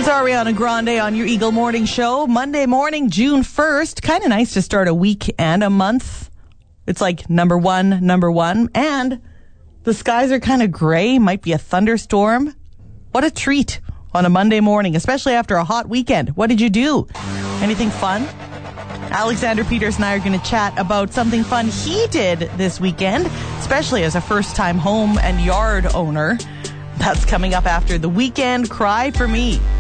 It's Ariana Grande on your Eagle Morning Show. Monday morning, June 1st. Kind of nice to start a week and a month. It's like number one. And the skies are kind of gray. Might be a thunderstorm. What a treat on a Monday morning, especially after a hot weekend. What did you do? Anything fun? Alexander Peters and I are going to chat about something fun he did this weekend, especially as a first-time home and yard owner. That's coming up after The Weekend, Cry For Me.